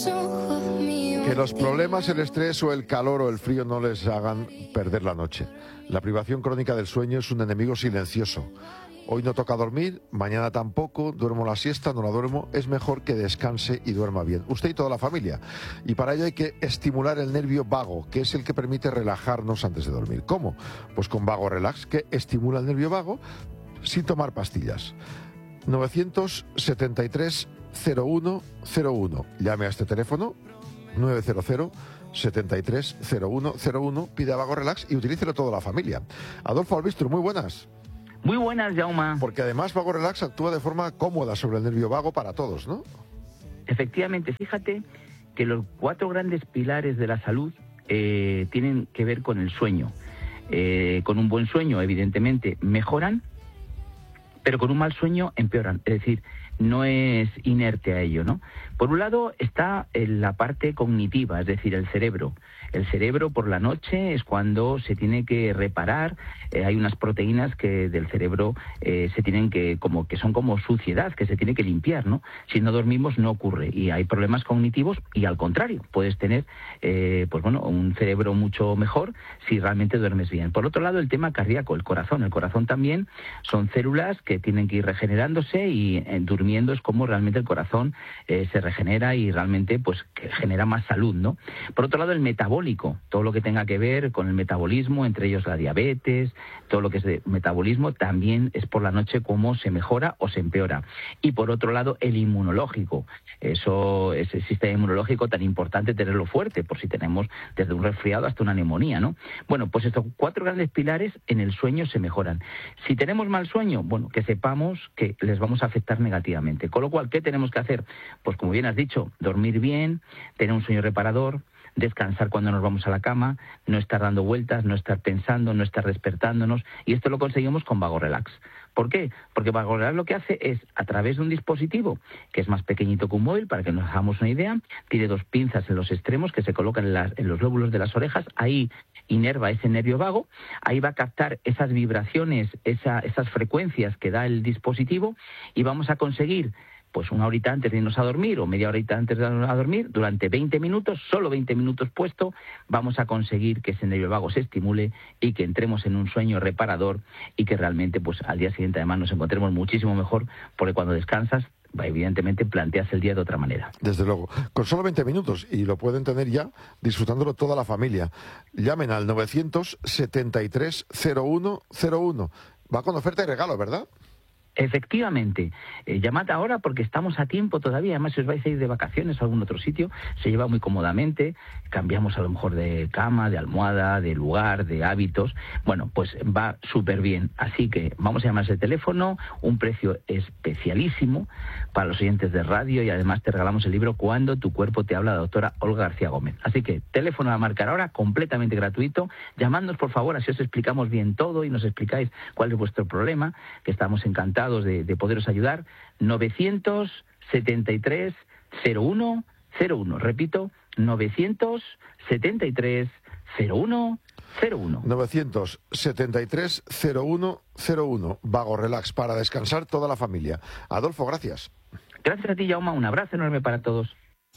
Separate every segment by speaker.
Speaker 1: Que los problemas, el estrés o el calor o el frío no les hagan perder la noche. La privación crónica del sueño es un enemigo silencioso. Hoy no toca dormir, mañana tampoco, duermo la siesta, no la duermo. Es mejor que descanse y duerma bien. Usted y toda la familia. Y para ello hay que estimular el nervio vago, que es el que permite relajarnos antes de dormir. ¿Cómo? Pues con Vago Relax, que estimula el nervio vago sin tomar pastillas. 973 0101. Llame a este teléfono 900 73 0101, pide Vago Relax y utilícelo toda la familia. Adolfo Albistro, muy buenas.
Speaker 2: Muy buenas, Jaume.
Speaker 1: Porque además Vago Relax actúa de forma cómoda sobre el nervio vago para todos, ¿no?
Speaker 2: Efectivamente, fíjate que los 4 grandes pilares de la salud tienen que ver con el sueño. Con un buen sueño, evidentemente, mejoran, pero con un mal sueño empeoran. Es decir, no es inerte a ello, ¿no? Por un lado está la parte cognitiva, es decir, el cerebro. El cerebro por la noche es cuando se tiene que reparar. Hay unas proteínas que del cerebro se tienen que son como suciedad, que se tiene que limpiar, ¿no? Si no dormimos no ocurre y hay problemas cognitivos y al contrario, puedes tener un cerebro mucho mejor si realmente duermes bien. Por otro lado, el tema cardíaco, el corazón. El corazón también son células que tienen que ir regenerándose y durmiendo es como realmente el corazón se regenera y realmente pues que genera más salud, ¿no? Por otro lado, el metabólico, todo lo que tenga que ver con el metabolismo, entre ellos la diabetes, todo lo que es de metabolismo, también es por la noche cómo se mejora o se empeora. Y por otro lado, el inmunológico, ese sistema inmunológico tan importante tenerlo fuerte, por si tenemos desde un resfriado hasta una neumonía, ¿no? Bueno, pues estos 4 grandes pilares en el sueño se mejoran. Si tenemos mal sueño, bueno, que sepamos que les vamos a afectar negativamente. Con lo cual, ¿qué tenemos que hacer? Pues como bien has dicho, dormir bien, tener un sueño reparador, descansar cuando nos vamos a la cama, no estar dando vueltas, no estar pensando, no estar despertándonos, y esto lo conseguimos con Vago Relax. ¿Por qué? Porque Vago Relax lo que hace es, a través de un dispositivo que es más pequeñito que un móvil, para que nos hagamos una idea, tiene 2 pinzas en los extremos que se colocan en los lóbulos de las orejas, ahí inerva ese nervio vago, ahí va a captar esas vibraciones, esas frecuencias que da el dispositivo y vamos a conseguir pues 1 horita antes de irnos a dormir o media horita antes de irnos a dormir, durante 20 minutos, solo 20 minutos puesto, vamos a conseguir que ese nervio vago se estimule y que entremos en un sueño reparador y que realmente pues al día siguiente además nos encontremos muchísimo mejor, porque cuando descansas, evidentemente planteas el día de otra manera.
Speaker 1: Desde luego, con solo 20 minutos y lo pueden tener ya disfrutándolo toda la familia. Llamen al 973 0101. Va con oferta y regalo, ¿verdad?
Speaker 2: Efectivamente, llamad ahora porque estamos a tiempo todavía. Además, si os vais a ir de vacaciones a algún otro sitio, se lleva muy cómodamente. Cambiamos a lo mejor de cama, de almohada, de lugar, de hábitos. Bueno, pues va súper bien. Así que vamos a llamar a ese teléfono, un precio especialísimo para los oyentes de radio y además te regalamos el libro Cuando tu cuerpo te habla, de la doctora Olga García Gómez. Así que teléfono a marcar ahora, completamente gratuito. Llamadnos, por favor, así os explicamos bien todo y nos explicáis cuál es vuestro problema, que estamos encantados de poderos ayudar. 973 0101. Repito, 973 0101.
Speaker 1: 973 0101. Vago Relax, para descansar toda la familia. Adolfo, gracias.
Speaker 2: Gracias a ti, Jaume. Un abrazo enorme para todos.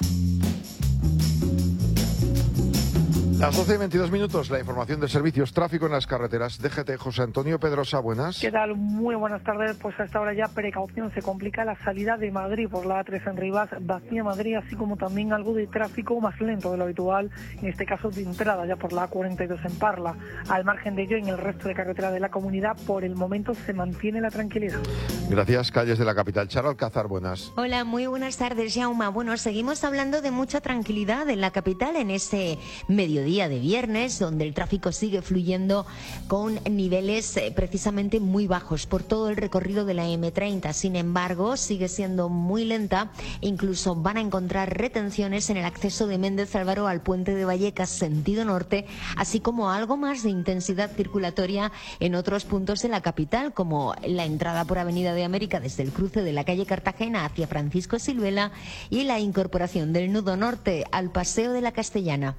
Speaker 1: Las 12:22, la información de servicios, tráfico en las carreteras. DGT, José Antonio Pedrosa, buenas.
Speaker 3: ¿Qué tal? Muy buenas tardes. Pues a esta hora ya precaución, se complica la salida de Madrid por la A3 en Rivas, vacía Madrid, así como también algo de tráfico más lento de lo habitual, en este caso de entrada ya por la A42 en Parla. Al margen de ello, en el resto de carreteras de la comunidad, por el momento se mantiene la tranquilidad.
Speaker 1: Gracias. Calles de la capital. Charo Alcázar, buenas.
Speaker 4: Hola, muy buenas tardes, Jaume. Bueno, seguimos hablando de mucha tranquilidad en la capital en ese mediodía de viernes, donde el tráfico sigue fluyendo con niveles precisamente muy bajos por todo el recorrido de la M30. Sin embargo, sigue siendo muy lenta. Incluso van a encontrar retenciones en el acceso de Méndez Álvaro al puente de Vallecas sentido norte, así como algo más de intensidad circulatoria en otros puntos de la capital, como la entrada por Avenida de América desde el cruce de la calle Cartagena hacia Francisco Silvela y la incorporación del nudo norte al Paseo de la Castellana.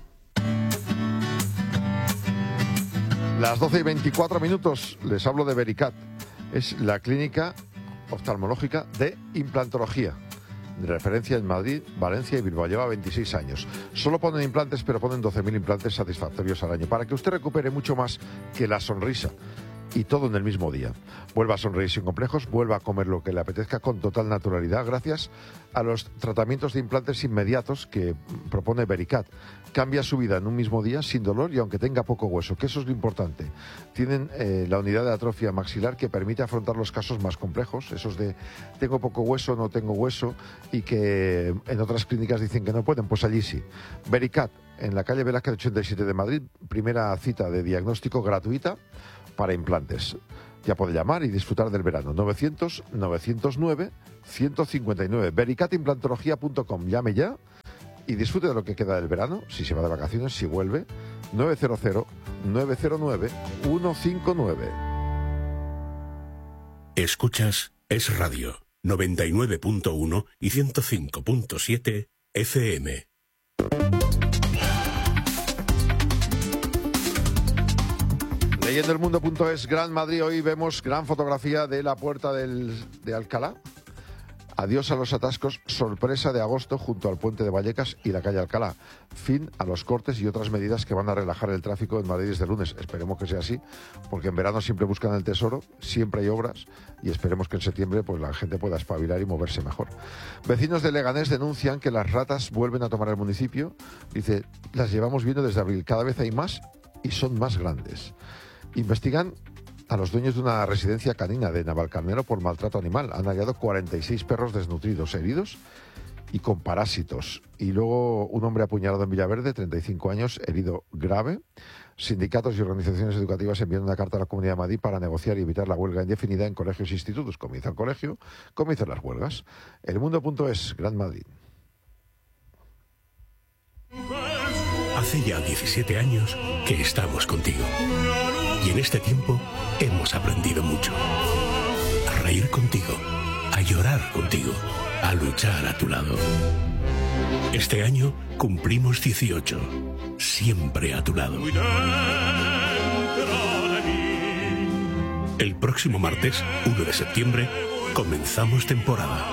Speaker 1: Las 12:24, les hablo de Vericat. Es la clínica oftalmológica de implantología. de referencia en Madrid, Valencia y Bilbao. Lleva 26 años. Solo ponen implantes, pero ponen 12.000 implantes satisfactorios al año, para que usted recupere mucho más que la sonrisa. Y todo en el mismo día. Vuelva a sonreír sin complejos, vuelva a comer lo que le apetezca con total naturalidad gracias a los tratamientos de implantes inmediatos que propone Vericat. Cambia su vida en un mismo día sin dolor y aunque tenga poco hueso, que eso es lo importante. Tienen la unidad de atrofia maxilar que permite afrontar los casos más complejos, esos de tengo poco hueso, no tengo hueso, y que en otras clínicas dicen que no pueden, pues allí sí. Vericat, en la calle Velázquez 87 de Madrid, primera cita de diagnóstico gratuita para implantes. Ya puede llamar y disfrutar del verano. 900-909-159. Vericatimplantología.com. Llame ya y disfrute de lo que queda del verano, si se va de vacaciones, si vuelve. 900-909-159.
Speaker 5: Escuchas Es Radio, 99.1 y 105.7 FM.
Speaker 1: Leyendoelmundo.es, Gran Madrid. Hoy vemos gran fotografía de la puerta de Alcalá. Adiós a los atascos, sorpresa de agosto junto al puente de Vallecas y la calle Alcalá. Fin a los cortes y otras medidas que van a relajar el tráfico en Madrid desde lunes. Esperemos que sea así, porque en verano siempre buscan el tesoro, siempre hay obras y esperemos que en septiembre pues la gente pueda espabilar y moverse mejor. Vecinos de Leganés denuncian que las ratas vuelven a tomar el municipio. Dice, las llevamos viendo desde abril, cada vez hay más y son más grandes. Investigan a los dueños de una residencia canina de Navalcarnero por maltrato animal. Han hallado 46 perros desnutridos, heridos y con parásitos. Y luego un hombre apuñalado en Villaverde, 35 años, herido grave. Sindicatos y organizaciones educativas envían una carta a la Comunidad de Madrid para negociar y evitar la huelga indefinida en colegios e institutos. Comienza el colegio, comienzan las huelgas. Elmundo.es, Gran Madrid.
Speaker 5: Hace ya 17 años que estamos contigo. Y en este tiempo hemos aprendido mucho. A reír contigo, a llorar contigo, a luchar a tu lado. Este año cumplimos 18. Siempre a tu lado. El próximo martes, 1 de septiembre, comenzamos temporada.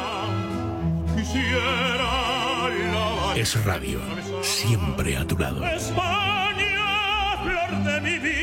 Speaker 5: Es Radio, siempre a tu lado.
Speaker 6: España, flor de mi vida.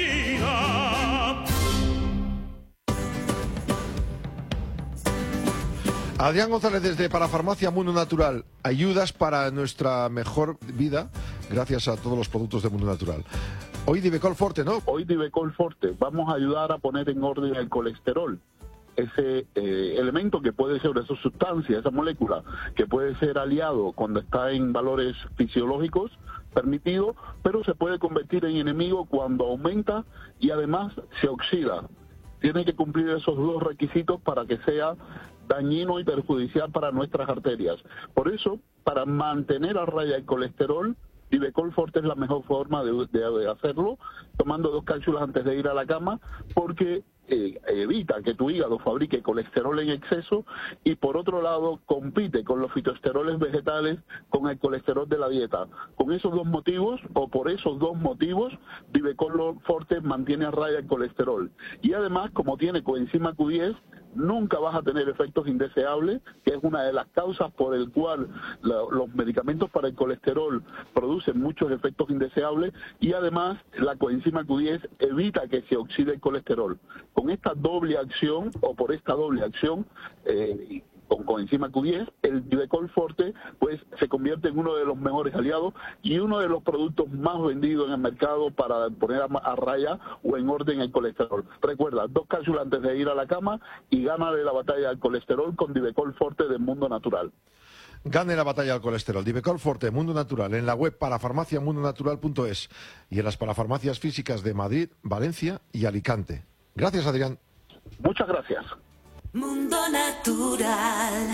Speaker 1: Adrián González desde Parafarmacia Mundo Natural. Ayudas para nuestra mejor vida gracias a todos los productos de Mundo Natural. Hoy Divecol Forte, ¿no?
Speaker 7: Hoy Divecol Forte. Vamos a ayudar a poner en orden el colesterol. Ese elemento que puede ser, esa sustancia, esa molécula, que puede ser aliado cuando está en valores fisiológicos permitidos, pero se puede convertir en enemigo cuando aumenta y además se oxida. Tiene que cumplir esos dos requisitos para que sea dañino y perjudicial para nuestras arterias. Por eso, para mantener a raya el colesterol, Divecol Forte es la mejor forma de hacerlo, tomando 2 cápsulas antes de ir a la cama, porque evita que tu hígado fabrique colesterol en exceso y por otro lado compite con los fitoesteroles vegetales con el colesterol de la dieta. Con esos dos motivos, o por esos dos motivos, Divecol Forte mantiene a raya el colesterol. Y además, como tiene coenzima Q10, nunca vas a tener efectos indeseables, que es una de las causas por el cual los medicamentos para el colesterol producen muchos efectos indeseables, y además la coenzima Q10 evita que se oxide el colesterol. Con esta doble acción, o por esta doble acción, con coenzima Q10, el Divecol Forte pues se convierte en uno de los mejores aliados y uno de los productos más vendidos en el mercado para poner a raya o en orden el colesterol. Recuerda, 2 cápsulas antes de ir a la cama y gánale la batalla al colesterol con Divecol Forte de Mundo Natural.
Speaker 1: Gane la batalla al colesterol. Divecol Forte, Mundo Natural, en la web parafarmaciamundonatural.es y en las parafarmacias físicas de Madrid, Valencia y Alicante. Gracias, Adrián.
Speaker 7: Muchas gracias.
Speaker 8: Mundo Natural.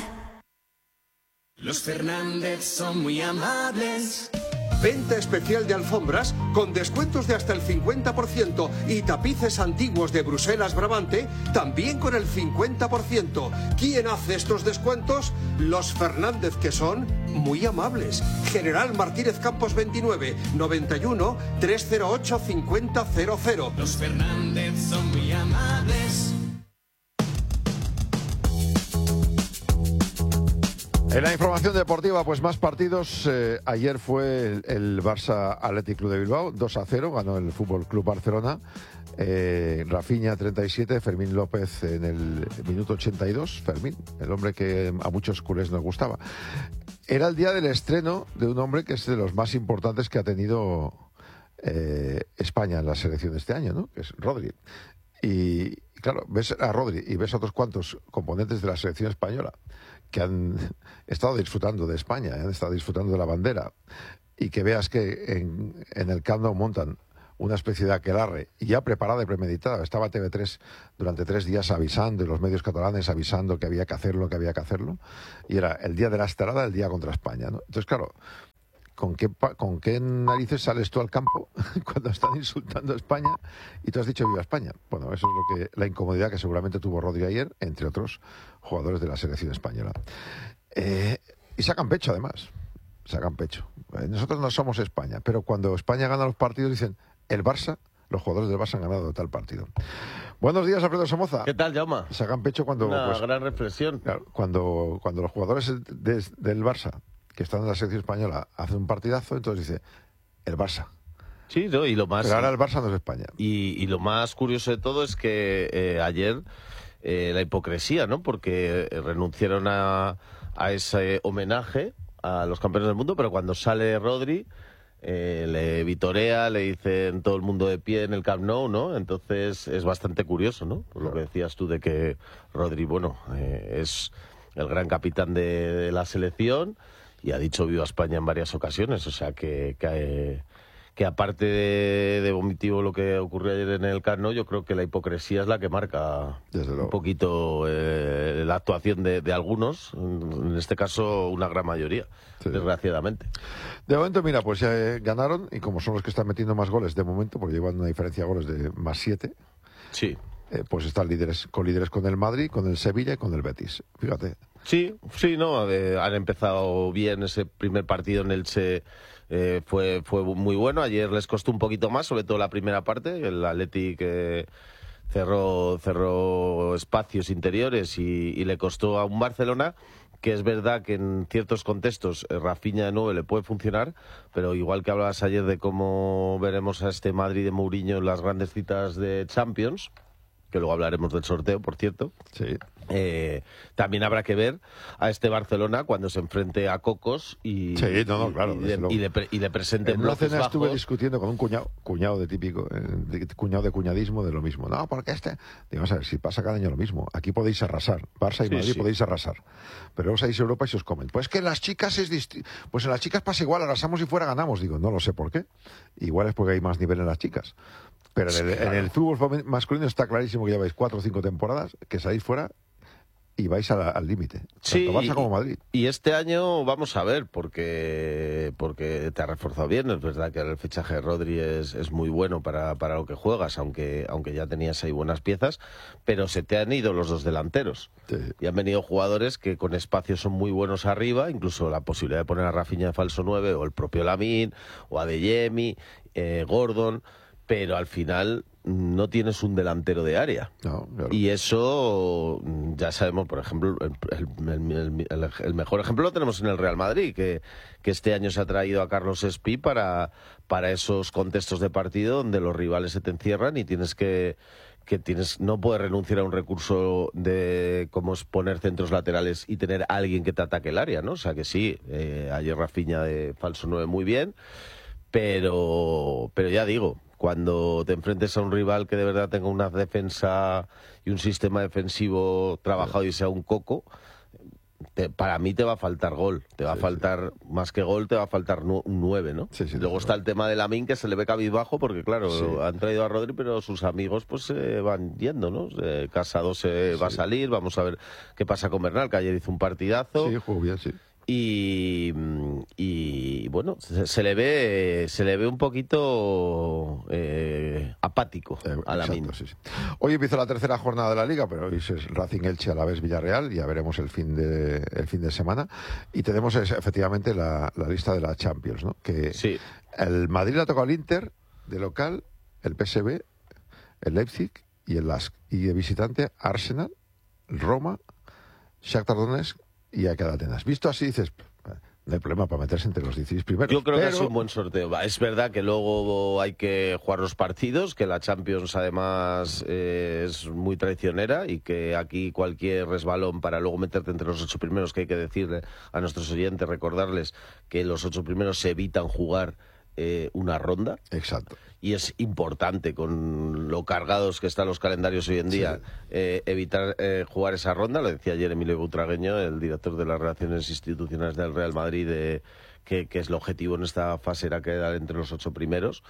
Speaker 9: Los Fernández son muy amables.
Speaker 10: Venta especial de alfombras con descuentos de hasta el 50% y tapices antiguos de Bruselas Brabante también con el 50%. ¿Quién hace estos descuentos? Los Fernández, que son muy amables. General Martínez Campos 29, 91 308 5000.
Speaker 9: Los Fernández son muy amables.
Speaker 1: En la información deportiva, pues más partidos. Ayer fue el Barça Athletic Club de Bilbao, 2-0, ganó el Fútbol Club Barcelona. Rafinha 37, Fermín López en el minuto 82. Fermín, el hombre que a muchos culés nos gustaba. Era el día del estreno de un hombre que es de los más importantes que ha tenido España en la selección de este año, ¿no? Que es Rodri. Y claro, ves a Rodri y ves a otros cuantos componentes de la selección española que han estado disfrutando de España, han estado disfrutando de la bandera, y que veas que en el Camp Nou montan una especie de aquelarre ya preparada y premeditada. Estaba TV3 durante 3 días avisando, y los medios catalanes avisando que había que hacerlo, y era el día de la estarada, el día contra España, ¿no? Entonces, claro, ¿con qué narices sales tú al campo cuando están insultando a España y tú has dicho viva España? Bueno, eso es la incomodidad que seguramente tuvo Rodri ayer, entre otros jugadores de la selección española. Y sacan pecho, además. Sacan pecho. Nosotros no somos España, pero cuando España gana los partidos dicen el Barça, los jugadores del Barça han ganado tal partido. Buenos días, Alfredo Somoza.
Speaker 11: ¿Qué tal, Jaume?
Speaker 1: Sacan pecho cuando...
Speaker 11: Una gran reflexión.
Speaker 1: Claro, cuando los jugadores del Barça, que están en la selección española, hacen un partidazo, entonces dice el Barça.
Speaker 11: Sí, no, y lo más...
Speaker 1: Pero ahora el Barça no es España.
Speaker 11: Y lo más curioso de todo es que ayer la hipocresía, ¿no? Porque renunciaron a ese homenaje a los campeones del mundo, pero cuando sale Rodri, le vitorea, le dicen todo el mundo de pie en el Camp Nou, ¿no? Entonces es bastante curioso, ¿no? Por lo que decías tú de que Rodri, bueno, es el gran capitán de la selección y ha dicho viva España en varias ocasiones, o sea que aparte de vomitivo lo que ocurrió ayer en el Camp Nou, yo creo que la hipocresía es la que marca un poquito la actuación de algunos, en este caso una gran mayoría, desgraciadamente.
Speaker 1: De momento, mira, pues ya ganaron, y como son los que están metiendo más goles de momento, porque llevan una diferencia de goles de +7,
Speaker 11: sí.
Speaker 1: Pues están líderes con el Madrid, con el Sevilla y con el Betis. Fíjate.
Speaker 11: Sí, no, han empezado bien ese primer partido en Elche. Fue muy bueno. Ayer les costó un poquito más, sobre todo la primera parte. El Athletic cerró espacios interiores y le costó a un Barcelona que es verdad que en ciertos contextos Rafinha de nuevo le puede funcionar, pero igual que hablabas ayer de cómo veremos a este Madrid de Mourinho en las grandes citas de Champions, que luego hablaremos del sorteo, por cierto.
Speaker 1: Sí.
Speaker 11: También habrá que ver a este Barcelona cuando se enfrente a Cocos y le presente
Speaker 1: en una cena estuve discutiendo con un cuñado de típico, cuñado de cuñadismo, de lo mismo. No, porque digo, a ver, si pasa cada año lo mismo. Aquí podéis arrasar, Barça y Madrid podéis arrasar, pero luego salís a Europa y se os comen. Pues que en las chicas es distinto. Pues en las chicas pasa igual, arrasamos y fuera ganamos. Digo, no lo sé por qué. Igual es porque hay más nivel en las chicas. Pero en el fútbol masculino está clarísimo que lleváis 4 o 5 temporadas que salís fuera y vais al límite.
Speaker 11: Sí,
Speaker 1: tanto Barça como Madrid.
Speaker 11: Y este año vamos a ver, porque te ha reforzado bien. Es verdad que el fichaje de Rodri es muy bueno para lo que juegas, aunque ya tenías ahí buenas piezas, pero se te han ido los dos delanteros. Sí. Y han venido jugadores que con espacio son muy buenos arriba, incluso la posibilidad de poner a Rafinha de falso 9, o el propio Lamine, o a Adeyemi, Gordon, pero al final no tienes un delantero de área. No, claro. Y eso ya sabemos, por ejemplo, el mejor ejemplo lo tenemos en el Real Madrid, que este año se ha traído a Carlos Espí para esos contextos de partido donde los rivales se te encierran y no puedes renunciar a un recurso de como es poner centros laterales y tener a alguien que te ataque el área, ¿no? O sea que sí, ayer Rafinha de falso 9 muy bien, pero ya digo, cuando te enfrentes a un rival que de verdad tenga una defensa y un sistema defensivo trabajado y sea un coco, para mí te va a faltar gol. Te va a faltar, más que gol, te va a faltar un 9, ¿no? Sí, luego está el tema de Lamine, que se le ve cabizbajo, porque claro, han traído a Rodri, pero sus amigos pues se van yendo, ¿no? Casado se va a salir, vamos a ver qué pasa con Bernal, que ayer hizo un partidazo.
Speaker 1: Sí, jugó bien, sí.
Speaker 11: Y bueno, se le ve un poquito apático a Lamine.
Speaker 1: Sí. Hoy empieza la tercera jornada de la Liga, pero hoy es Racing Elche, Alavés Villarreal, ya veremos el fin de semana. Y tenemos efectivamente la lista de la Champions, ¿no? Que sí. El Madrid le ha tocado al Inter de local, el PSV, el Leipzig y el Lask. Y de visitante Arsenal, Roma, Shakhtar Donetsk y a cada Atenas. Visto así dices, no hay problema para meterse entre los 16 primeros.
Speaker 11: Yo creo que ha sido un buen sorteo. Es verdad que luego hay que jugar los partidos, que la Champions además es muy traicionera y que aquí cualquier resbalón para luego meterte entre los 8 primeros, que hay que decirle a nuestros oyentes, recordarles que los 8 primeros se evitan jugar una ronda.
Speaker 1: Exacto.
Speaker 11: Y es importante, con lo cargados que están los calendarios hoy en día, evitar jugar esa ronda. Lo decía ayer Emilio Butragueño, el director de las Relaciones Institucionales del Real Madrid, que es el objetivo en esta fase era quedar entre los 8 primeros.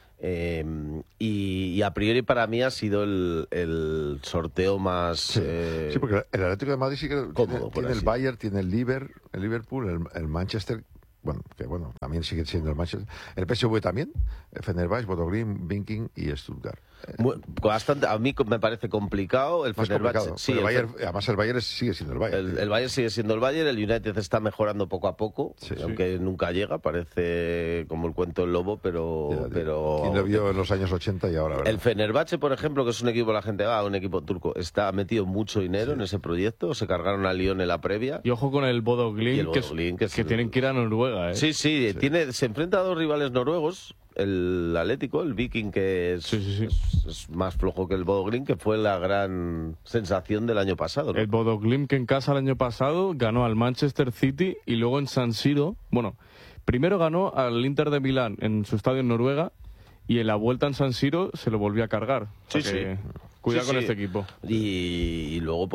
Speaker 11: Y a priori para mí ha sido el sorteo más...
Speaker 1: Sí, porque el Atlético de Madrid sí que tiene el Bayern, tiene el Liverpool, el Manchester... Bueno, también sigue siendo el Manchester. El PSV también, Fenerbahce, Bodo Glimt, Viking y Stuttgart.
Speaker 11: Bastante, a mí me parece complicado el Fenerbahce. Sí,
Speaker 1: además el Bayern sigue siendo el Bayern.
Speaker 11: El Bayern sigue siendo el Bayern, el United está mejorando poco a poco, aunque nunca llega, parece como el cuento del lobo, pero...
Speaker 1: ¿Quién lo vio en los años 80 y ahora? ¿verdad?
Speaker 11: El Fenerbahce, por ejemplo, que es un equipo, la gente va, un equipo turco, ha metido mucho dinero en ese proyecto, se cargaron a Lyon en la previa.
Speaker 12: Y ojo con el Bodo Glimt, que tienen que ir a Noruega.
Speaker 11: Sí, se enfrenta a 2 rivales noruegos, el Atlético, el Viking, que es más flojo que el Bodo Glimt, que fue la gran sensación del año pasado, ¿no?
Speaker 12: El Bodo Glimt, que en casa el año pasado ganó al Manchester City y luego en San Siro, primero ganó al Inter de Milán en su estadio en Noruega y en la vuelta en San Siro se lo volvió a cargar. Cuidado con este equipo.
Speaker 11: Y luego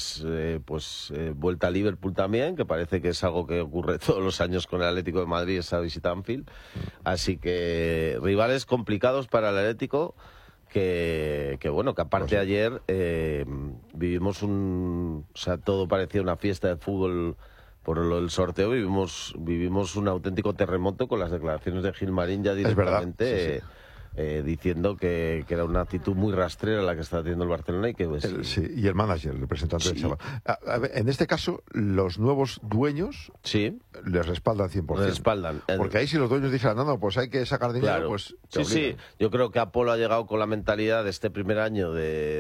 Speaker 11: vuelta a Liverpool también, que parece que es algo que ocurre todos los años con el Atlético de Madrid, esa visita a Anfield. Así que rivales complicados para el Atlético, que aparte ayer vivimos todo parecía una fiesta de fútbol por el sorteo, vivimos un auténtico terremoto con las declaraciones de Gilmarín ya directamente. Diciendo que era una actitud muy rastrera la que está teniendo el Barcelona y que
Speaker 1: y el manager, el representante del chaval. En este caso, los nuevos dueños les respaldan 100%. Porque ahí si los dueños dijeran, pues hay que sacar dinero, pues
Speaker 11: yo creo que Apolo ha llegado con la mentalidad de este primer año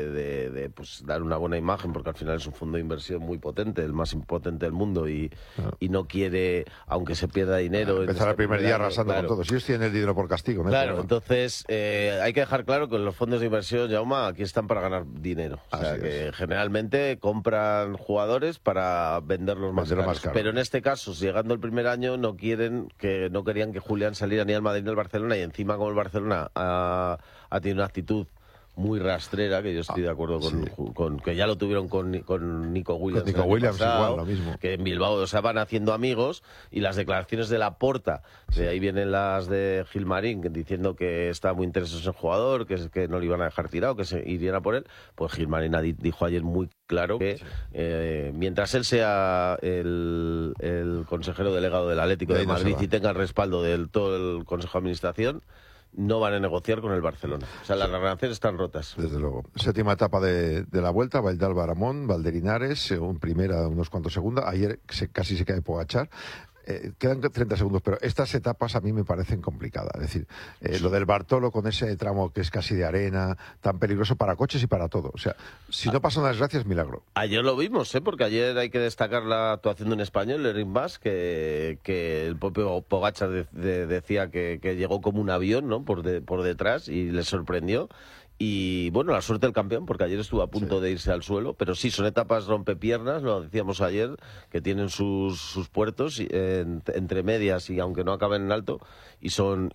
Speaker 11: de dar una buena imagen, porque al final es un fondo de inversión muy potente, el más potente del mundo, y no quiere, aunque se pierda dinero...
Speaker 1: empezar el primer día arrasando con todo. Si ellos tienen el dinero por castigo, ¿no?
Speaker 11: Claro, entonces... hay que dejar claro que los fondos de inversión, Jaume, aquí están para ganar dinero. O sea, que generalmente compran jugadores para venderlos más caros. Pero en este caso, llegando el primer año, no querían que Julián saliera ni al Madrid ni al Barcelona, y encima como el Barcelona ha tenido una actitud muy rastrera, que yo estoy de acuerdo con que ya lo tuvieron con Nico Williams.
Speaker 1: Con Nico Williams igual, lo mismo.
Speaker 11: Que en Bilbao van haciendo amigos, y las declaraciones de Laporta, de ahí vienen las de Gilmarín, diciendo que está muy interesado en el jugador, que no le iban a dejar tirado, que se irían a por él. Pues Gilmarín dijo ayer muy claro que mientras él sea el consejero delegado del Atlético de Madrid y tenga el respaldo de todo el Consejo de Administración, no van a negociar con el Barcelona. O sea, las relaciones están rotas.
Speaker 1: Desde luego. Séptima etapa de la Vuelta, Valdalba Aramón, Valderinares, un primera, unos cuantos segundos. Ayer casi se cae Pogačar. Quedan 30 segundos, pero estas etapas a mí me parecen complicadas. Es decir, lo del Bartolo con ese tramo que es casi de arena, tan peligroso para coches y para todo. O sea, si no pasa una desgracia es milagro.
Speaker 11: Ayer lo vimos, porque ayer hay que destacar la actuación de un español, Eric Mas, que el propio Pogačar decía que llegó como un avión, ¿no? por detrás, y le sorprendió. Y bueno, la suerte del campeón, porque ayer estuvo a punto de irse al suelo, pero sí, son etapas rompepiernas, lo decíamos ayer, que tienen sus puertos entre medias, y aunque no acaben en alto, y son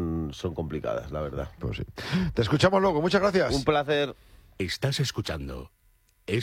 Speaker 11: complicadas, la verdad.
Speaker 1: Pues sí. Te escuchamos luego, muchas gracias.
Speaker 11: Un placer.
Speaker 5: Estás escuchando